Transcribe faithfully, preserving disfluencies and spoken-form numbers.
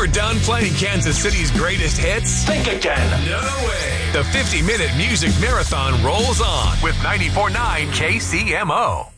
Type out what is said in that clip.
We're done playing Kansas City's greatest hits? Think again. No way. The fifty-minute music marathon rolls on with ninety-four point nine K C M O.